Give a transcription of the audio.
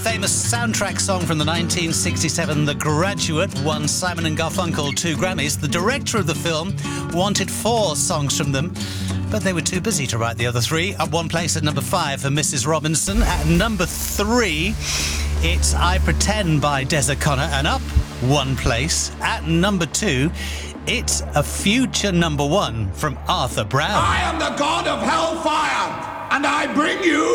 famous soundtrack song from the 1967 The Graduate won Simon and Garfunkel 2 Grammys. The director of the film wanted 4 songs from them, but they were too busy to write the other 3. Up one place at number 5 for Mrs. Robinson. At number 3, it's I Pretend by Des O'Connor, and up one place at number 2, it's a future number 1 from Arthur Brown. I am the god of hellfire, and I bring you